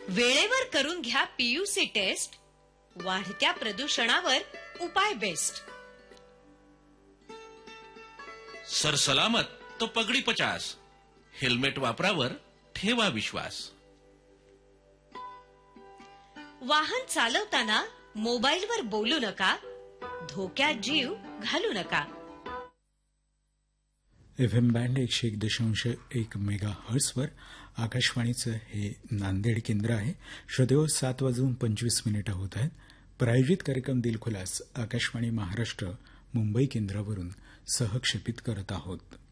वेळेवर करून घ्या पीयूसी टेस्ट. वाढत्या प्रदूषणावर उपाय बेस्ट. सरसलामत तो पगडी 50. हेल्मेट वापरावर ठेवा विश्वास. वाहन चालवताना मोबाईलवर बोलू नका. धोक्यात जीव घालू नका. FM बँड 101.1 मेगा हर्ट्झवर आकाशवाणीचं हे नांदेड केंद्र आहे. श्रोतेहो, 7:25 होत आहेत. प्रायोजित कार्यक्रम दिलखुलास आकाशवाणी महाराष्ट्र मुंबई केंद्रावरून सहक्षेपित करत आहोत.